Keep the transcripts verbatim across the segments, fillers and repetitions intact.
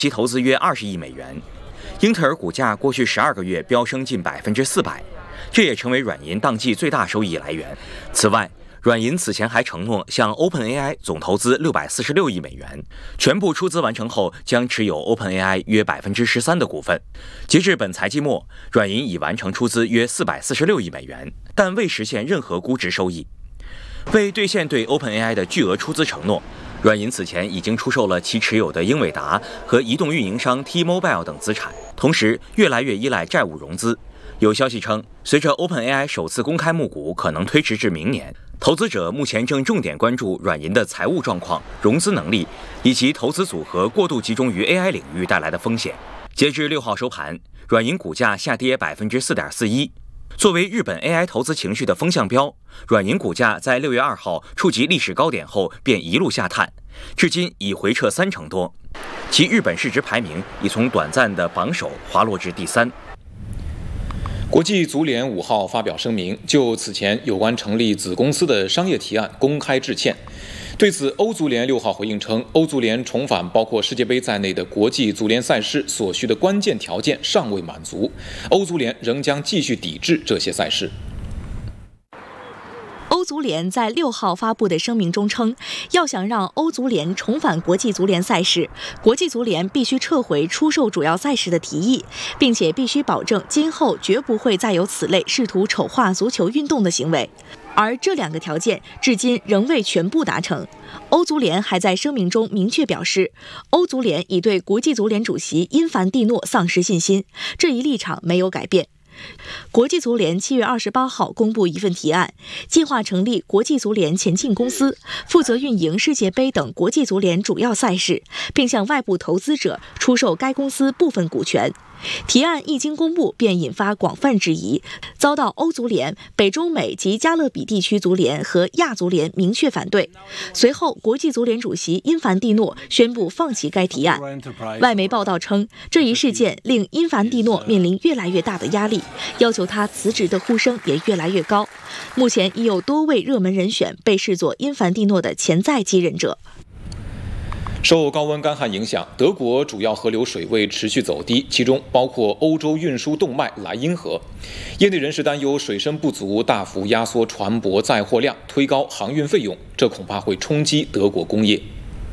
其投资约二十亿美元。英特尔股价过去十二个月飙升近百分之四百，这也成为软银当季最大收益来源。此外，软银此前还承诺向 OpenAI 总投资六百四十六亿美元，全部出资完成后将持有 OpenAI 约百分之十三的股份。截至本财季末，软银已完成出资约四百四十六亿美元，但未实现任何估值收益。为兑现对 OpenAI 的巨额出资承诺，软银此前已经出售了其持有的英伟达和移动运营商 T-Mobile 等资产，同时越来越依赖债务融资。有消息称，随着 OpenAI 首次公开募股可能推迟至明年，投资者目前正重点关注软银的财务状况、融资能力以及投资组合过度集中于 A I 领域带来的风险。截至六号收盘，软银股价下跌百分之四点四一。作为日本 A I 投资情绪的风向标，软银股价在六月二号触及历史高点后便一路下探，至今已回撤三成多，其日本市值排名已从短暂的榜首滑落至第三。 国际足联五号发表声明，就此前有关成立子公司的商业提案公开致歉。对此，欧足联六号回应称，欧足联重返包括世界杯在内的国际足联赛事所需的关键条件尚未满足，欧足联仍将继续抵制这些赛事。 欧足联在六号发布的声明中称，要想让欧足联重返国际足联赛事，国际足联必须撤回出售主要赛事的提议，并且必须保证今后绝不会再有此类试图丑化足球运动的行为。而这两个条件至今仍未全部达成。欧足联还在声明中明确表示，欧足联已对国际足联主席因凡蒂诺丧失信心，这一立场没有改变。国际足联七月二十八号公布一份提案，计划成立国际足联前进公司，负责运营世界杯等国际足联主要赛事，并向外部投资者出售该公司部分股权。提案一经公布便引发广泛质疑，遭到欧足联、北中美及加勒比地区足联和亚足联明确反对。随后，国际足联主席因凡蒂诺宣布放弃该提案。外媒报道称，这一事件令因凡蒂诺面临越来越大的压力，要求他辞职的呼声也越来越高。目前已有多位热门人选被视作因凡蒂诺的潜在继任者。 受高温干旱影响，德国主要河流水位持续走低，其中包括欧洲运输动脉莱茵河。业内人士担忧水深不足大幅压缩船舶载货量，推高航运费用，这恐怕会冲击德国工业。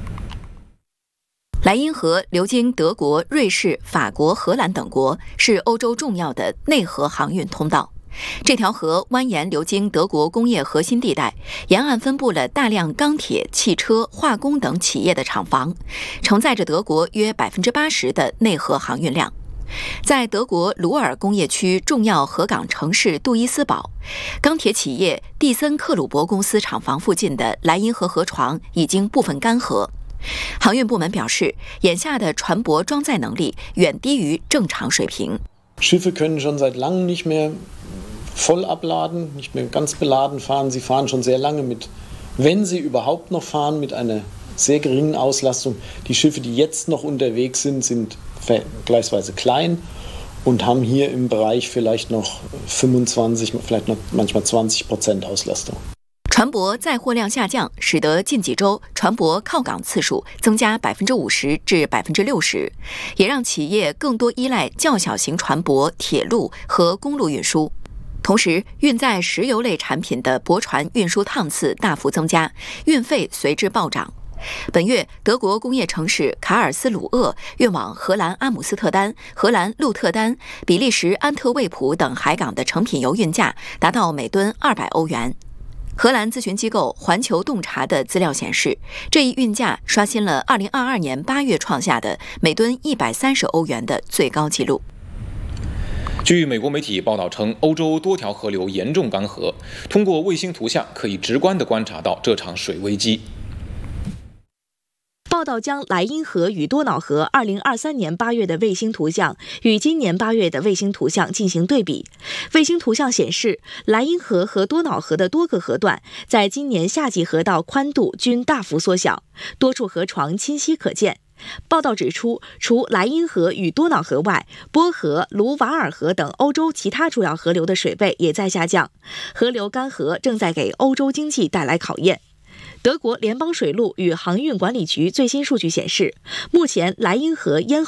莱茵河流经德国、瑞士、法国、荷兰等国，是欧洲重要的内河航运通道。这条河蜿蜒流经德国工业核心地带，沿岸分布了大量钢铁、汽车、化工等企业的厂房，承载着德国约百分之八十的内河航运量。在德国鲁尔工业区重要河港城市杜伊斯堡，钢铁企业蒂森克鲁伯公司厂房附近的莱茵河河床已经部分干涸。航运部门表示，眼下的船舶装载能力远低于正常水平。 Schiffe können schon seit langem nicht mehr voll abladen, nicht mehr ganz beladen fahren. Sie fahren schon sehr lange mit, wenn sie überhaupt noch fahren, mit einer sehr geringen Auslastung. Die Schiffe, die jetzt noch unterwegs sind, sind vergleichsweise klein und haben hier im Bereich vielleicht noch fünfundzwanzig, vielleicht noch manchmal zwanzig Prozent Auslastung. 船舶载货量下降，使得近几周船舶靠港次数增加百分之五十至百分之六十，也让企业更多依赖较小型船舶、铁路和公路运输。同时，运载石油类产品的驳船运输趟次大幅增加，运费随之暴涨。本月，德国工业城市卡尔斯鲁厄运往荷兰阿姆斯特丹、荷兰鹿特丹、比利时安特卫普等海港的成品油运价达到每吨二百欧元。荷兰咨询机构环球洞察的资料显示，这一运价刷新了二零二二年八月创下的每吨一百三十欧元的最高纪录。 据美国媒体报道称，欧洲多条河流严重干涸，通过卫星图像可以直观地观察到这场水危机。 报道将莱茵河与多瑙河二零二三年八月的卫星图像与今年八月的卫星图像进行对比。卫星图像显示，莱茵河和多瑙河的多个河段在今年夏季河道宽度均大幅缩小，多处河床清晰可见。报道指出，除莱茵河与多瑙河外，波河、卢瓦尔河等欧洲其他主要河流的水位也在下降，河流干涸正在给欧洲经济带来考验。 德国联邦水路与航运管理局最新数据显示，目前莱茵河咽